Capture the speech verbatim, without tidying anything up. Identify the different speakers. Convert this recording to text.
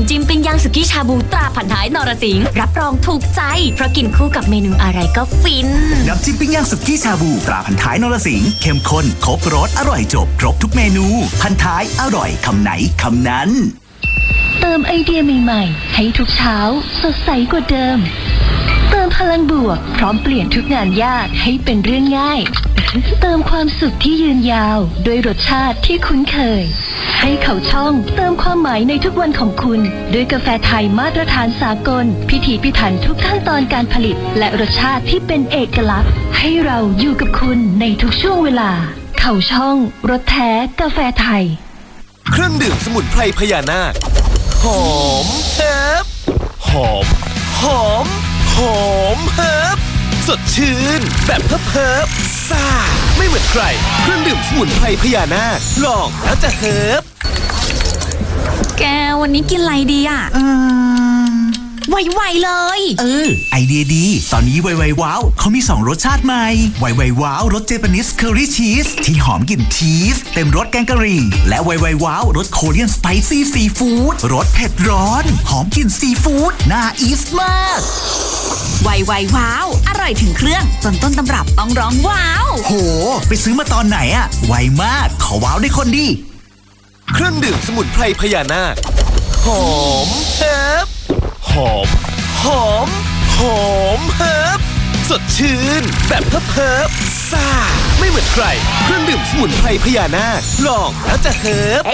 Speaker 1: ำจิ้มปิ้งย่างสุกี้ชาบูตราผันท้ายนรสิงห์รับรองถูกใจเพราะกินคู่กับเมนูอะไรก็ฟิน
Speaker 2: น้ำจิ้มปิ้งย่างสุกี้ชาบูตราพันท้ายนรสิงห์เข้มข้นครบรสอร่อยจบครบทุกเมนูพันท้ายอร่อยคำไหนคำนั้น
Speaker 3: เติมไอเดียใหม่ๆให้ทุกเช้าสดใสกว่าเดิมเติมพลังบวกพร้อมเปลี่ยนทุกงานยากให้เป็นเรื่องง่ายเติมความสุขที่ยืนยาวด้วยรสชาติที่คุ้นเคยให้เขาช่องเติมความหมายในทุกวันของคุณด้วยกาแฟไทยมาตรฐานสากลพิถีพิถันทุกขั้นตอนการผลิตและรสชาติที่เป็นเอกลักษณ์ให้เราอยู่กับคุณในทุกช่วงเวลาเขาช่องรสแท้กาแฟไทย
Speaker 4: เครื่องดื่มสมุนไพรพญานาคหอมเฮิบหอมหอมหอมเฮิบสดชื่นแบบเฮิบเฮิบซ่าไม่เหมือนใครเครื่องดื่มสมุนไพรพญานาคลองแล้วจะเฮิบ
Speaker 5: แกวันนี้กินอะไรดีอ่ะไวๆเลย
Speaker 2: เออไอเดียดีตอนนี้ไวๆว้าวเขามีสองรสชาติใหม่ไวๆว้าวรสเจแปนิสเคอรี่ชีสที่หอมกลิ่นชีสเต็มรสแกงกะหรี่และไวๆว้าวรสโคเรียนสไปซี่ซีฟู้ดรสเผ็ดร้อนหอมกลิ่นซีฟู้ดน่าอีสมาก
Speaker 5: ไวๆว้าวอร่อยถึงเครื่องจนต้นตำรับต้องร้องว้าว
Speaker 2: โหไปซื้อมาตอนไหนอะไวมากขอว้าวได้คนดี
Speaker 4: เครื่องดื่มสมุนไพรพญานาคหอมเฮิบหอมหอมหอมเฮิบสดชื่นแบบเฮิบเฮิบซ่าไม่เหมือนใครเครื่องดื่มสมุนไพรพญานาคลองแล้วจะเฮิบ